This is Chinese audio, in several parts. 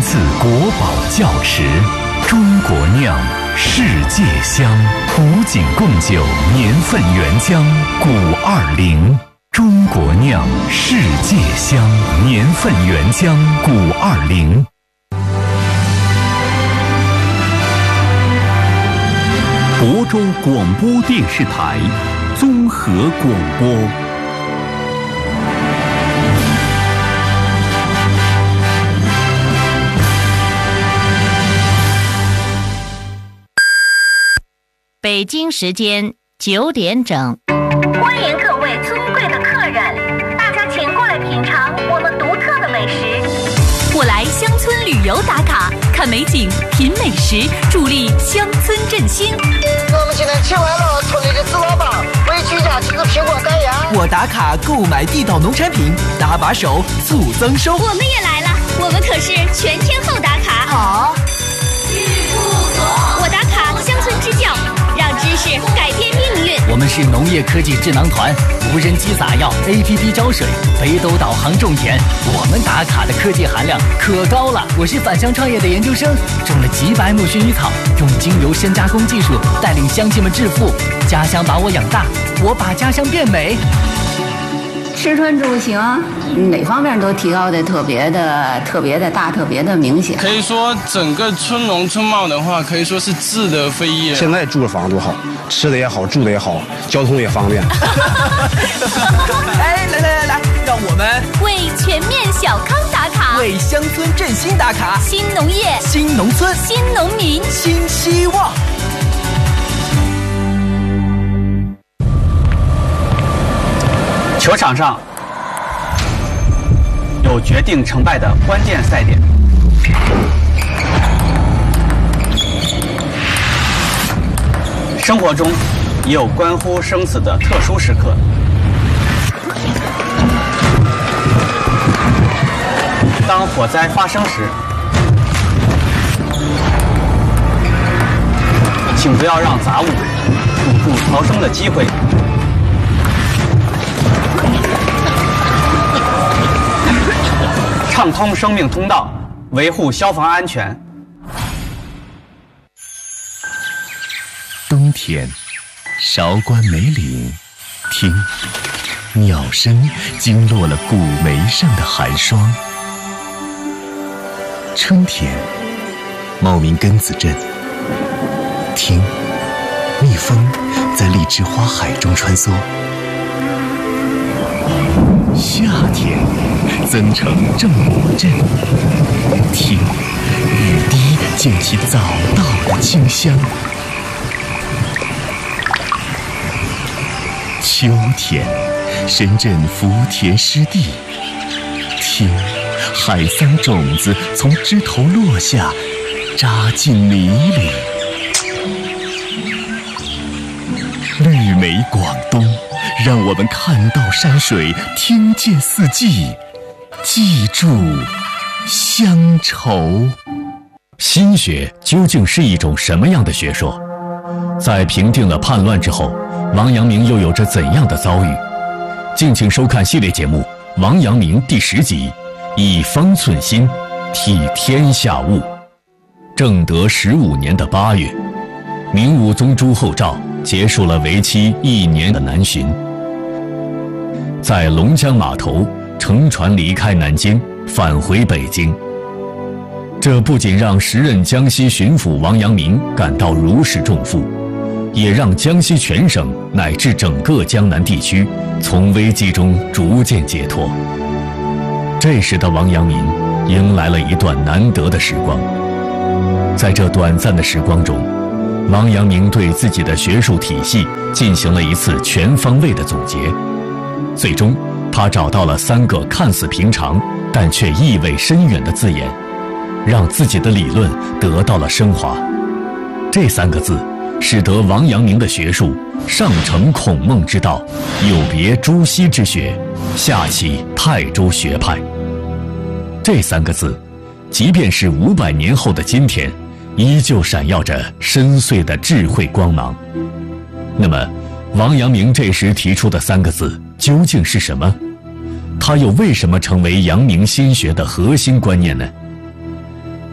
自国宝窖池，中国酿，世界香。古井贡酒年份原浆920，中国酿，世界香，年份原浆920。亳州广播电视台综合广播。 北京时间9点整， 欢迎各位尊贵的客人，大家请过来品尝我们独特的美食。 我来乡村旅游打卡，看美景，品美食，助力乡村振兴。 我们今天吃完了村里的糍粑棒，为居家亲子苹果干芽。 我打卡购买地道农产品，搭把手促增收。 我们也来了，我们可是全天候打卡。 好， 我打卡乡村支教，让知识改变命运。 我们是农业科技智囊团，无人机撒药 ，APP 浇水，北斗导航种田。我们打卡的科技含量可高了。我是返乡创业的研究生，种了几百亩薰衣草，用精油深加工技术带领乡亲们致富。家乡把我养大，我把家乡变美。 吃穿住行哪方面都提高的特别的大，特别的明显。 可以说整个村容村貌的话，可以说是质得飞跃。 现在住的房子多好，吃的也好，住的也好，交通也方便。 哎，来，让我们为全面小康打卡， 为乡村振兴打卡。 新农业， 新农村， 新农民， 新希望。 球场上有决定成败的关键赛点，生活中也有关乎生死的特殊时刻。当火灾发生时，请不要让杂物堵住逃生的机会。畅通生命通道，维护消防安全。 冬天，韶关梅岭，听，鸟声惊落了古梅上的寒霜。春天，茂名根子镇，听，蜜蜂在荔枝花海中穿梭。夏天，增城正果镇，听，雨滴溅起早稻的清香。秋天，深圳福田湿地，听，海桑种子从枝头落下，扎进泥里。绿美广东，让我们看到山水，听见四季，记住乡愁。心学究竟是一种什么样的学说？在平定了叛乱之后，王阳明又有着怎样的遭遇？敬请收看系列节目《王阳明》第10集，以方寸心，体天下物。正德15年的8月，明武宗朱厚照结束了为期1年的南巡，在龙江码头乘船离开南京，返回北京。这不仅让时任江西巡抚王阳明感到如释重负，也让江西全省乃至整个江南地区从危机中逐渐解脱。这时的王阳明迎来了一段难得的时光。在这短暂的时光中，王阳明对自己的学术体系进行了一次全方位的总结，最终他找到了3个看似平常但却意味深远的字眼，让自己的理论得到了升华。这3个字使得王阳明的学术上承孔孟之道，有别朱熹之学，下启泰州学派。这3个字即便是500年后的今天，依旧闪耀着深邃的智慧光芒。那么王阳明这时提出的3个字究竟是什么？他又为什么成为阳明心学的核心观念呢？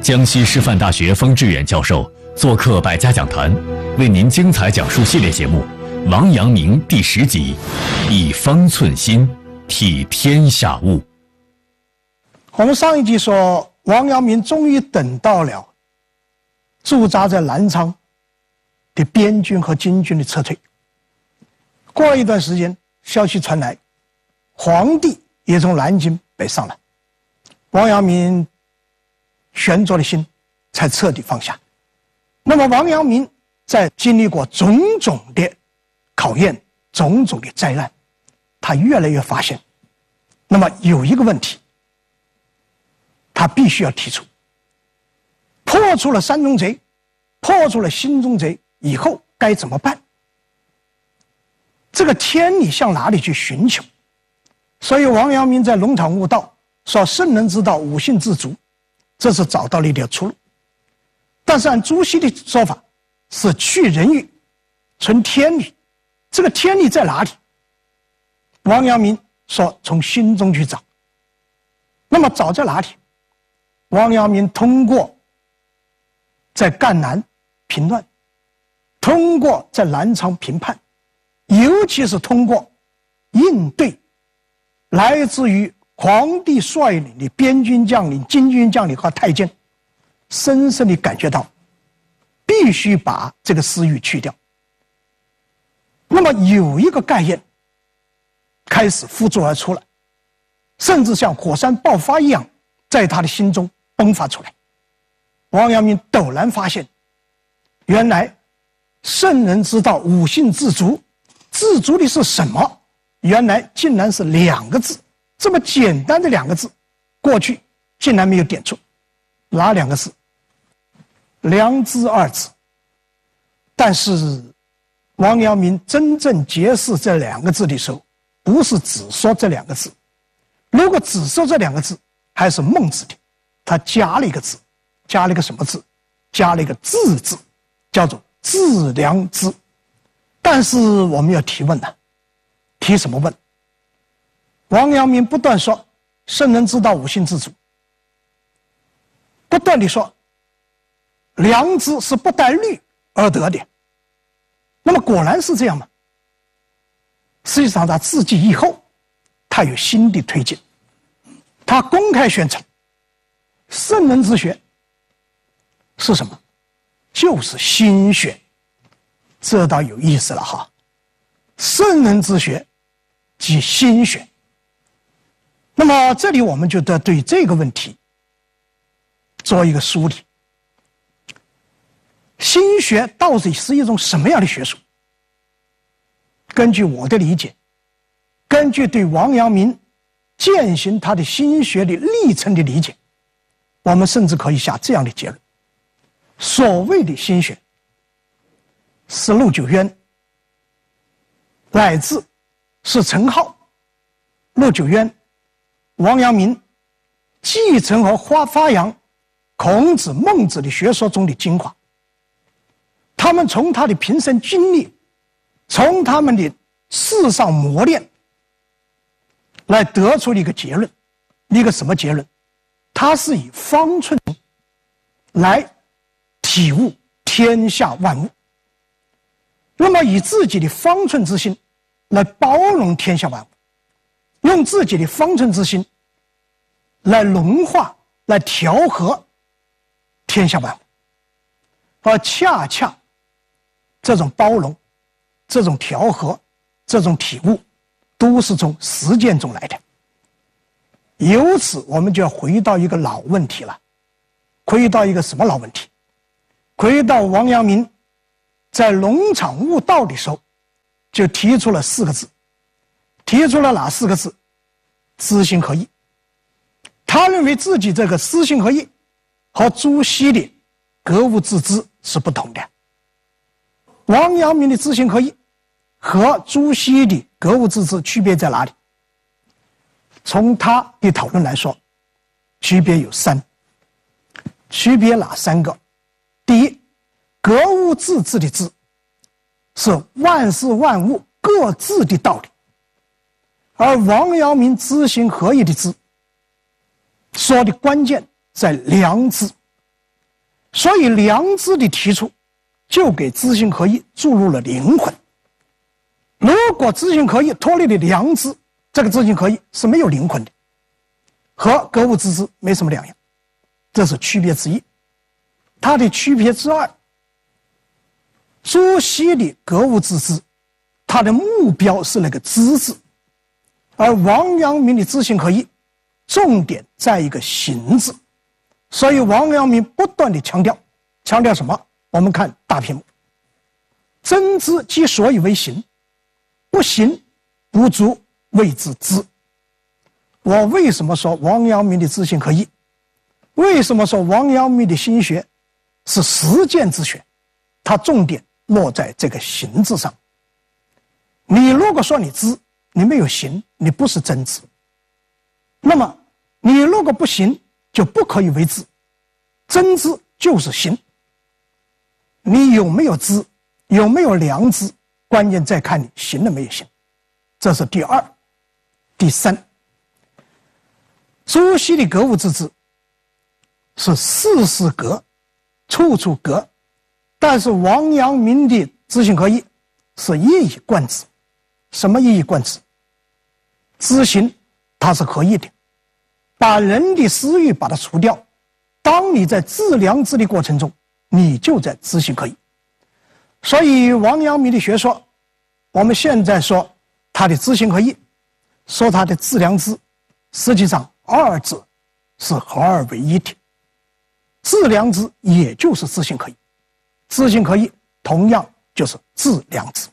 江西师范大学封志远教授做客百家讲坛，为您精彩讲述系列节目《王阳明》第10集：以方寸心，体天下物。 我们上一集说，王阳明终于等到了驻扎在南昌的边军和金军的撤退。过了一段时间，消息传来，皇帝也从南京北上了。王阳明悬着的心才彻底放下。那么王阳明在经历过种种的考验，种种的灾难，他越来越发现，那么有一个问题他必须要提出：破除了山中贼，破除了心中贼以后该怎么办？这个天理向哪里去寻求？所以王阳明在龙场悟道说，圣人之道，五性自足，这是找到了一条出路。但是按朱熹的说法，是去人欲，存天理。这个天理在哪里？王阳明说从心中去找。那么找在哪里？王阳明通过在赣南平乱，通过在南昌平叛，尤其是通过应对来自于皇帝率领的边军将领、金军将领和太监，深深地感觉到必须把这个私欲去掉。那么有一个概念开始付诸而出了，甚至像火山爆发一样在他的心中迸发出来。王阳明陡然发现，原来圣人之道，五性自足，自足的是什么？原来竟然是2个字，这么简单的2个字，过去竟然没有点出。哪2个字？良知2字。但是王阳明真正解释这2个字的时候，不是只说这2个字。如果只说这2个字，还是孟子的，他加了一个字，加了一个什么字？加了一个智字，叫做致良知。但是我们要提问了，提什么问？王阳明不断说圣人之道，五性自足，不断地说良知是不带虑而得的。那么果然是这样吗？实际上他自己以后他有新的推进，他公开宣称圣人之学是什么？就是心学。这倒有意思了哈，圣人之学即心学。那么这里我们就得对这个问题做一个梳理。心学到底是一种什么样的学术？根据我的理解，根据对王阳明践行他的心学的历程的理解，我们甚至可以下这样的结论：所谓的心学是陆九渊，乃至是陈浩、陆九渊、王阳明继承和发扬孔子、孟子的学说中的精华。他们从他的平生经历，从他们的世上磨练，来得出了一个结论。一个什么结论？他是以方寸来体悟天下万物，那么以自己的方寸之心来包容天下万物，用自己的方寸之心来融化、来调和天下万物。而恰恰这种包容、这种调和、这种体悟，都是从实践中来的。由此我们就要回到一个老问题了，回到一个什么老问题？回到王阳明在龙场悟道的时候，就提出了4个字。提出了哪4个字？知行合一。他认为自己这个知行合一和朱熹的格物致知是不同的。王阳明的知行合一和朱熹的格物致知区别在哪里？从他的讨论来说，区别有3。区别哪3个？第一，格物致知的知是万事万物各自的道理，而王阳明知行合一的知说的关键在良知， 所以良知的提出，就给知行合一注入了灵魂。如果知行合一脱离了良知，这个知行合一是没有灵魂的，和格物致知没什么两样，这是区别之一。它的区别之二，朱熹的格物致知，他的目标是那个知字，而王阳明的知行合一，重点在一个行字。所以王阳明不断的强调什么？我们看大屏幕，真知即所以为行，不行不足谓之知。我为什么说王阳明的知行合一？为什么说王阳明的心学是实践之学？它重点落在这个行字上。你如果说你知，你没有行，你不是真知。那么你如果不行，就不可以为知。真知就是行。你有没有知，有没有良知，关键在看你行了没有行。这是第二。第三，朱熹的格物致知是事事格，处处格，但是王阳明的知行合一是一以贯之。什么一以贯之？知行它是合一的，把人的私欲把它除掉。当你在致良知的过程中，你就在知行合一。所以王阳明的学说，我们现在说他的知行合一，说他的致良知，实际上二者是合二为一的。致良知也就是知行合一，知行合一同样就是致良知。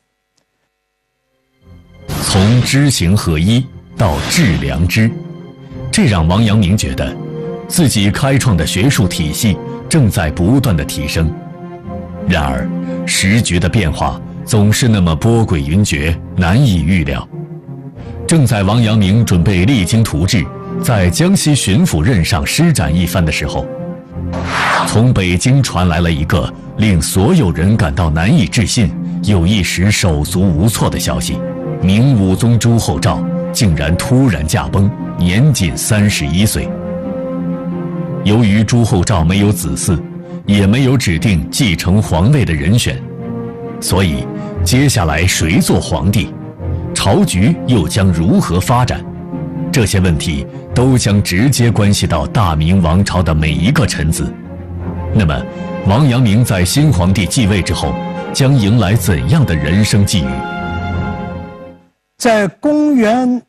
从知行合一到致良知，这让王阳明觉得自己开创的学术体系正在不断的提升。然而时局的变化总是那么波诡云谲，难以预料。正在王阳明准备励精图治，在江西巡抚任上施展一番的时候，从北京传来了一个令所有人感到难以置信，又一时手足无措的消息：明武宗朱厚照竟然突然驾崩，年仅31岁。由于朱厚照没有子嗣，也没有指定继承皇位的人选，所以接下来谁做皇帝，朝局又将如何发展，这些问题都将直接关系到大明王朝的每一个臣子。那么王阳明在新皇帝继位之后，将迎来怎样的人生际遇？ 在公元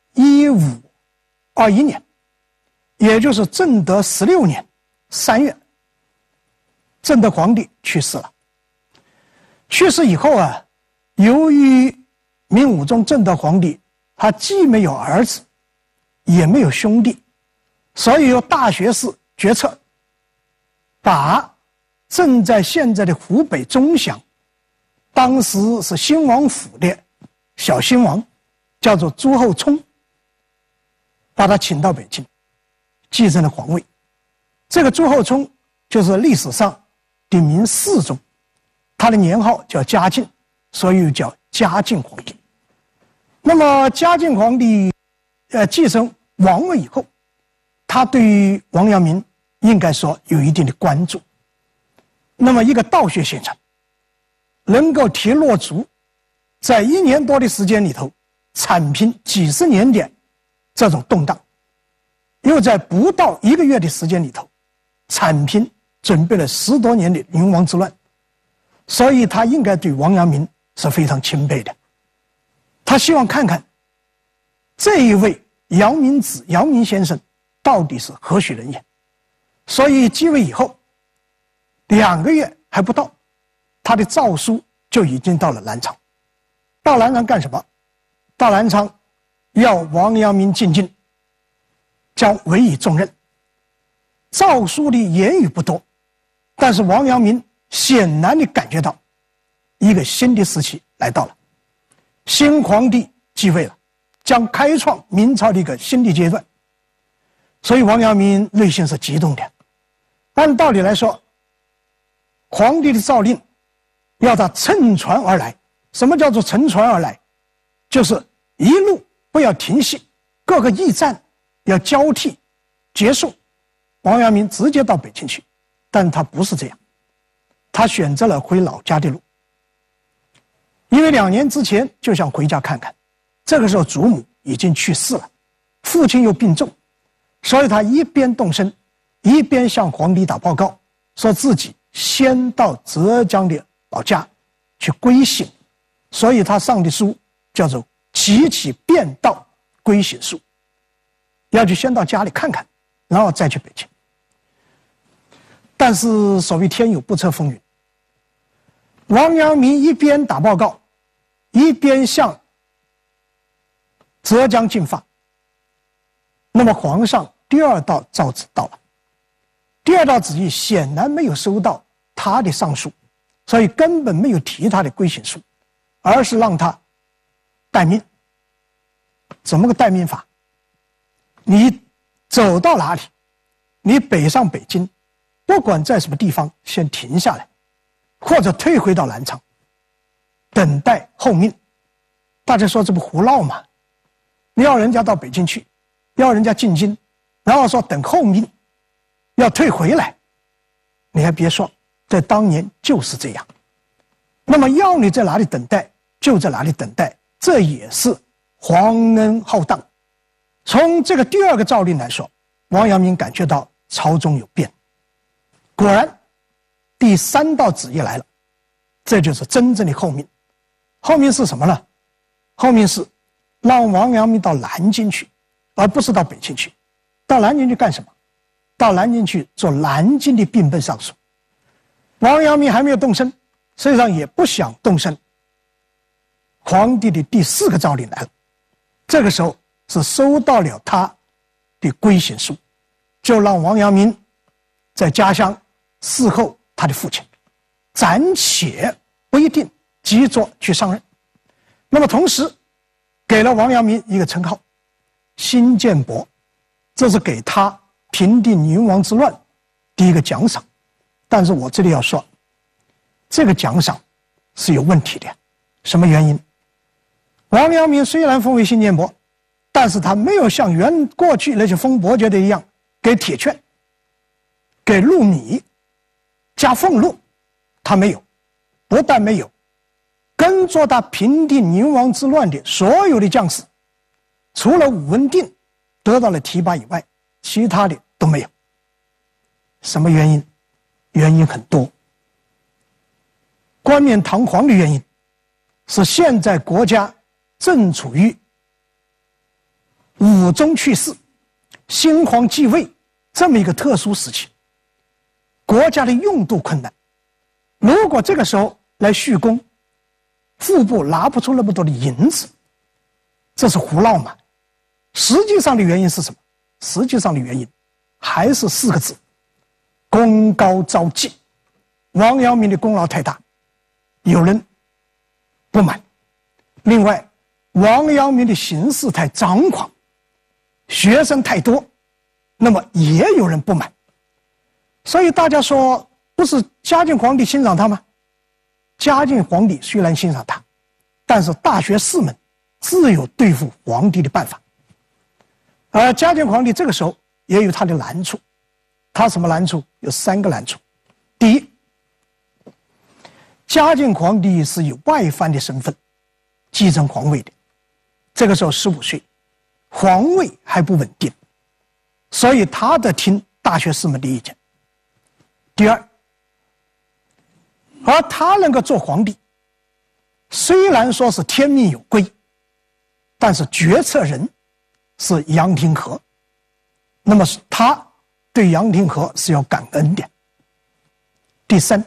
1521年，也就是正德16年3月，正德皇帝去世了。去世以后啊，由于明武宗正德皇帝他既没有儿子，也没有兄弟，所以由大学士决策，把正在现在的湖北钟祥，当时是兴王府的小兴王，叫做朱厚熜，把他请到北京，继承了皇位。这个朱厚熜就是历史上的明世宗，他的年号叫嘉靖，所以又叫嘉靖皇帝。那么嘉靖皇帝继承王位以后，他对于王阳明应该说有一定的关注。那么一个道学先生能够提落足，在1年多的时间里头铲平几十年的这种动荡，又在不到1个月的时间里头铲平准备了10多年的宁王之乱，所以他应该对王阳明是非常钦佩的。他希望看看这一位阳明子阳明先生到底是何许人也。所以继位以后2个月还不到，他的诏书就已经到了南昌。到南昌干什么？到南昌要王阳明进京，将委以重任。诏书里言语不多，但是王阳明显然地感觉到一个新的时期来到了，新皇帝继位了，将开创明朝的一个新的阶段。所以王阳明内心是激动的。按道理来说，皇帝的诏令要他乘船而来。什么叫做乘船而来？就是一路不要停息，各个驿站要交替结束。王阳明直接到北京去， 但他不是这样，他选择了回老家的路，因为2年之前就想回家看看，这个时候祖母已经去世了，父亲又病重，所以他一边动身，一边向皇帝打报告，说自己先到浙江的老家去归省，所以他上的书叫做《集体便道归省书》，要去先到家里看看，然后再去北京。但是所谓天有不测风云，王阳明一边打报告，一边向浙江进发。那么皇上第2道诏旨到了，第2道旨意显然没有收到他的上书，所以根本没有提他的归省书，而是让他待命。怎么个待命法？你走到哪里，你北上北京，不管在什么地方，先停下来，或者退回到南昌，等待后命。大家说这不胡闹吗？你要人家到北京去，要人家进京，然后说等后命，要退回来，你还别说，在当年就是这样。那么要你在哪里等待，就在哪里等待，这也是皇恩浩荡。从这个第2个诏令来说，王阳明感觉到朝中有变。果然，第3道旨意来了，这就是真正的后命。后命是什么呢？后命是让王阳明到南京去，而不是到北京去。到南京去干什么？到南京去做南京的兵部尚书。王阳明还没有动身，实际上也不想动身。皇帝的第4个诏令来了，这个时候是收到了他的归省书，就让王阳明在家乡侍候他的父亲，暂且不一定急着去上任。那么同时给了王阳明一个称号新建伯，这是给他平定宁王之乱第一个奖赏。但是我这里要说，这个奖赏是有问题的。什么原因？王阳明虽然封为新建伯，但是他没有像过去那些封伯爵的一样给铁券、给禄米、加俸禄，他没有。不但没有，跟着他平定宁王之乱的所有的将士，除了武文定得到了提拔以外，其他的都没有。什么原因？原因很多。冠冕堂皇的原因是现在国家正处于武宗去世、新皇继位这么一个特殊时期，国家的用度困难。如果这个时候来续功，腹部拿不出那么多的银子，这是胡闹嘛？实际上的原因是什么？实际上的原因还是4个字：功高招忌。王阳明的功劳太大，有人不满。另外，王阳明的行事太张狂，学生太多，那么也有人不满。所以大家说，不是嘉靖皇帝欣赏他吗？嘉靖皇帝虽然欣赏他，但是大学士们自有对付皇帝的办法。而嘉靖皇帝这个时候也有他的难处。他什么难处？有3个难处。第一，嘉靖皇帝是以外藩的身份继承皇位的，这个时候15岁，皇位还不稳定，所以他得听大学士们的意见。第二，而他能够做皇帝，虽然说是天命有归，但是决策人是杨廷和，那么他对杨廷和是要感恩的。第三，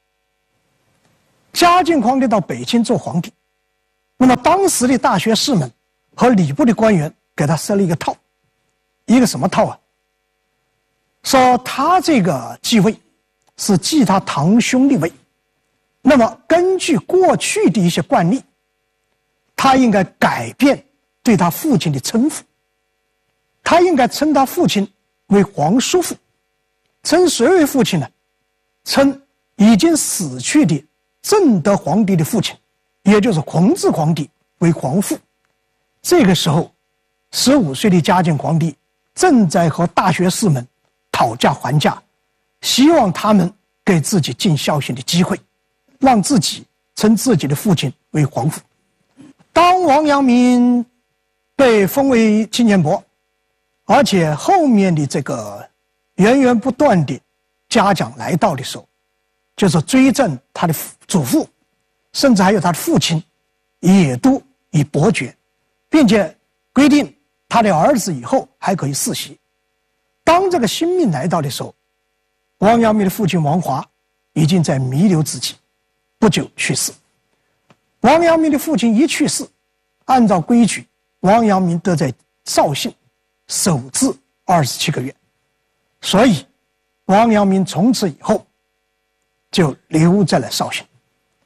嘉靖皇帝到北京做皇帝，那么当时的大学士们和礼部的官员给他设了一个套，一个什么套啊？说他这个继位是继他堂兄的位，那么根据过去的一些惯例，他应该改变对他父亲的称呼，他应该称他父亲为皇叔父。称谁为父亲呢？称已经死去的正德皇帝的父亲，也就是弘治皇帝为皇父。这个时候15岁的嘉靖皇帝正在和大学士们讨价还价， 希望他们给自己尽孝心的机会，让自己称自己的父亲为皇父。当王阳明被封为青年伯，而且后面的这个源源不断的嘉奖来到的时候，就是追赠他的祖父，甚至还有他的父亲，也都以伯爵，并且规定他的儿子以后还可以世袭。当这个新命来到的时候，王阳明的父亲王华已经在弥留之际，不久去世。王阳明的父亲一去世，按照规矩，王阳明得在绍兴守制27个月，所以王阳明从此以后就留在了绍兴。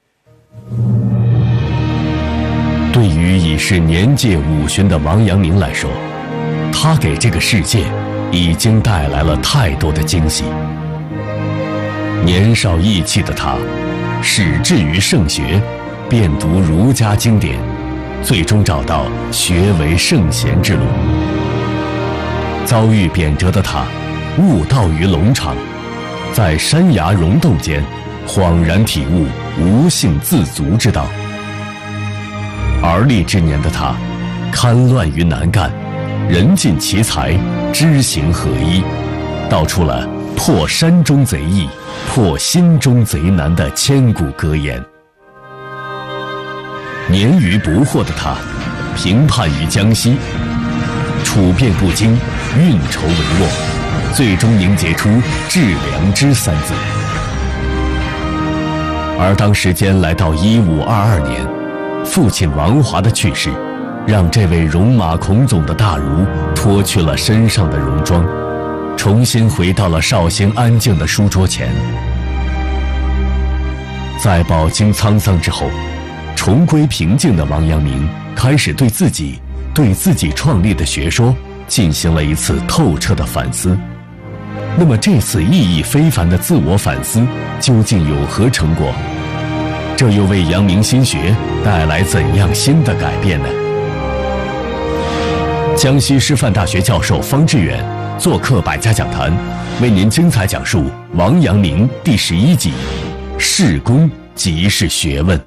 对于已是年届50的王阳明来说，他给这个世界已经带来了太多的惊喜。年少意气的他，始志于圣学，遍读儒家经典，最终找到学为圣贤之路。遭遇贬谪的他，悟道于龙场，在山崖溶洞间，恍然体悟无性自足之道。而立之年的他，堪乱于南赣，人尽其才，知行合一，道出了破山中贼易，破心中贼难的千古格言。年逾不惑的他，平叛于江西，处变不惊，运筹帷幄，最终凝结出致良知3字。而当时间来到1522年，父亲王华的去世，让这位戎马倥偬的大儒脱去了身上的戎装，重新回到了绍兴安静的书桌前。在饱经沧桑之后，重归平静的王阳明开始对自己创立的学说进行了一次透彻的反思。那么这次意义非凡的自我反思究竟有何成果？这又为阳明心学带来怎样新的改变呢？江西师范大学教授方志远做客百家讲坛，为您精彩讲述王阳明第11集：事功即是学问。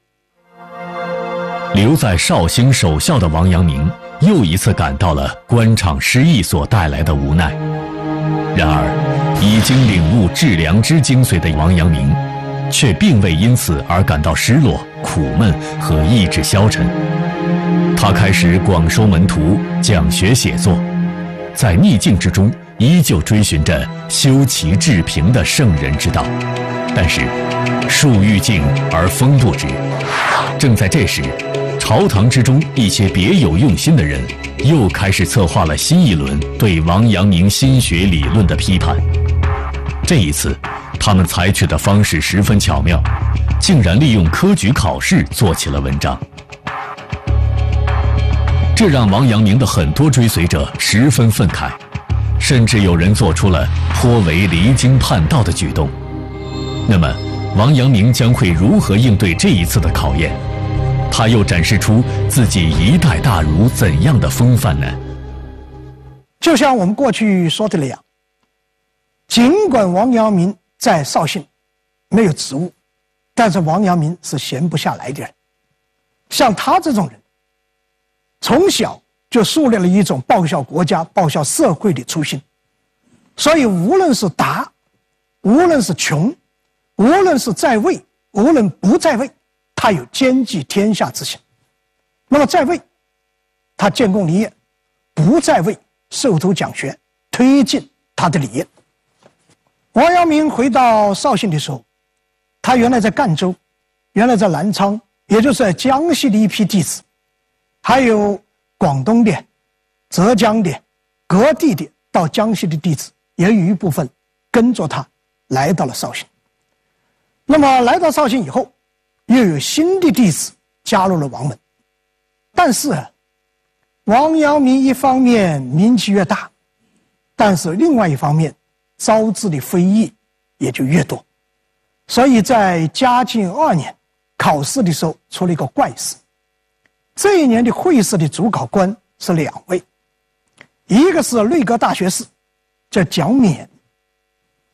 留在绍兴守孝的王阳明，又一次感到了官场失意所带来的无奈。然而，已经领悟致良知精髓的王阳明，却并未因此而感到失落、苦闷和意志消沉。他开始广收门徒，讲学写作，在逆境之中依旧追寻着修齐治平的圣人之道。但是，树欲静而风不止。正在这时，朝堂之中一些别有用心的人又开始策划了新一轮对王阳明心学理论的批判。这一次，他们采取的方式十分巧妙，竟然利用科举考试做起了文章。这让王阳明的很多追随者十分愤慨，甚至有人做出了颇为离经叛道的举动。那么，王阳明将会如何应对这一次的考验？他又展示出自己一代大儒怎样的风范呢？ 就像我们过去说的那样，尽管王阳明在绍兴没有职务，但是王阳明是闲不下来的人。像他这种人，从小就树立了一种报效国家、报效社会的初心。所以无论是达，无论是穷，无论是在位，无论不在位，他有兼济天下之心。那么在位，他建功立业；不在位，授徒讲学，推进他的理念。王阳明回到绍兴的时候，他原来在赣州，原来在南昌，也就是在江西的一批弟子，还有广东的、浙江的、各地的到江西的弟子，也有一部分跟着他来到了绍兴。那么来到绍兴以后，又有新的弟子加入了王门。但是王阳明一方面名气越大，但是另外一方面招致的非议也就越多。所以在嘉靖2年考试的时候出了一个怪事。这一年的会试的主考官是2位，一个是内阁大学士叫蒋勉，另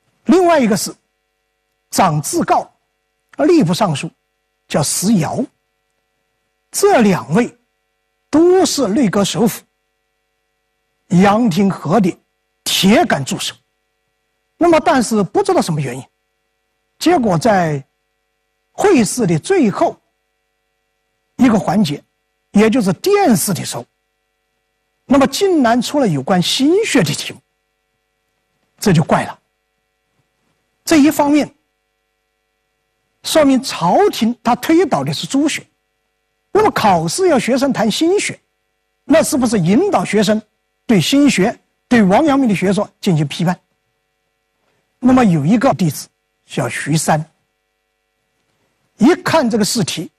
外一个是长自告，吏部尚书叫石尧，这2位都是内阁首辅杨廷和的铁杆助手。那么但是不知道什么原因，结果在会试的最后一个环节，也就是殿试的时候，那么竟然出了有关心学的题目，这就怪了。这一方面说明朝廷他推导的是朱学，那么考试要学生谈心学，那是不是引导学生对心学、对王阳明的学说进行批判？那么有一个弟子叫徐三，一看这个试题，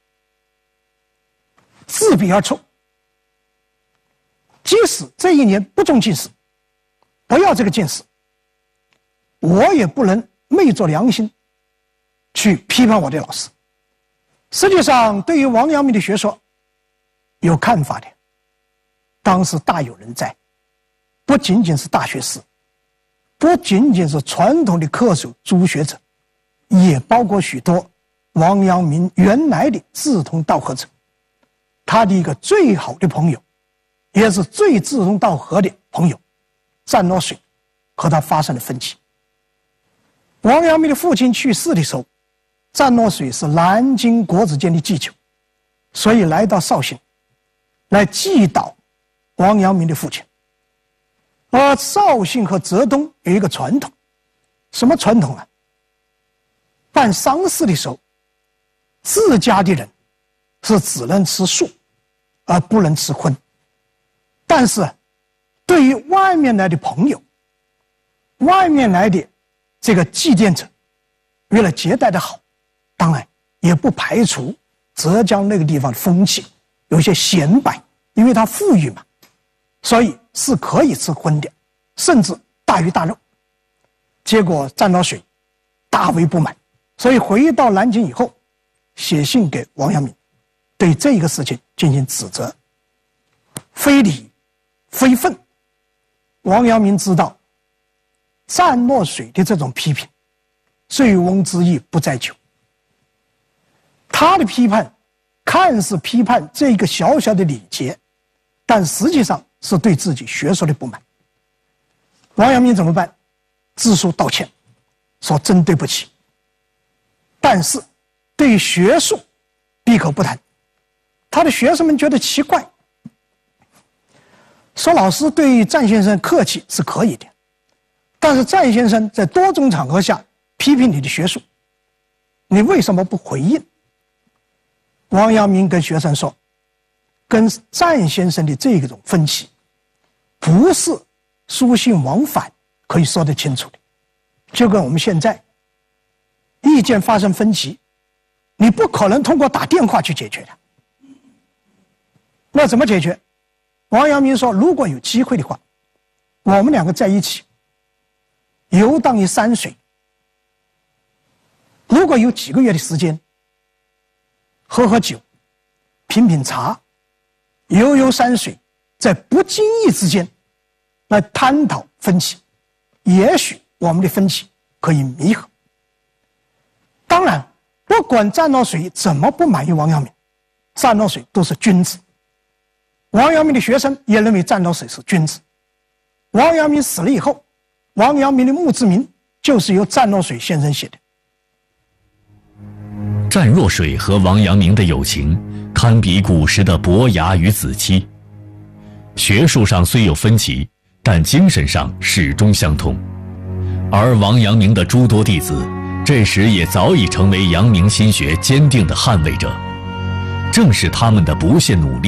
自比而出，即使这一年不中进士，不要这个进士，我也不能昧着良心去批判我的老师。实际上对于王阳明的学说有看法的，当时大有人在，不仅仅是大学士，不仅仅是传统的恪守朱学者，也包括许多王阳明原来的志同道合者。他的一个最好的朋友，也是最志同道合的朋友湛罗水，和他发生了分歧。王阳明的父亲去世的时候，湛罗水是南京国子监的祭酒，所以来到绍兴来祭祷王阳明的父亲。而绍兴和浙东有一个传统，什么传统啊？办丧事的时候，自家的人是只能吃素，而不能吃荤。但是对于外面来的朋友，外面来的这个祭奠者，为了接待的好，当然也不排除浙江那个地方的风气有些显摆，因为它富裕嘛，所以是可以吃荤的，甚至大鱼大肉。结果湛罗水大为不满，所以回到南京以后，写信给王阳明，对这个事情进行指责，非礼非分。王阳明知道湛罗水的这种批评，醉翁之意不在酒，他的批判看似批判这个小小的礼节，但实际上是对自己学说的不满。王阳明怎么办？自书道歉，说真对不起，但是对学术闭口不谈。他的学生们觉得奇怪，说老师对湛先生客气是可以的，但是湛先生在多种场合下批评你的学术，你为什么不回应？王阳明跟学生说，跟湛先生的这种分歧不是书信往返可以说得清楚的，就跟我们现在意见发生分歧，你不可能通过打电话去解决的。那怎么解决？王阳明说，如果有机会的话，我们2个在一起游荡于山水，如果有几个月的时间，喝喝酒，品品茶，游游山水，在不经意之间来探讨分歧，也许我们的分歧可以弥合。当然不管湛罗水怎么不满意王阳明，湛罗水都是君子，王阳明的学生也认为湛罗水是君子。王阳明死了以后，王阳明的墓志铭就是由湛罗水先生写的。 湛若水和王阳明的友情堪比古时的伯牙与子期，学术上虽有分歧，但精神上始终相通。而王阳明的诸多弟子这时也早已成为阳明心学坚定的捍卫者，正是他们的不懈努力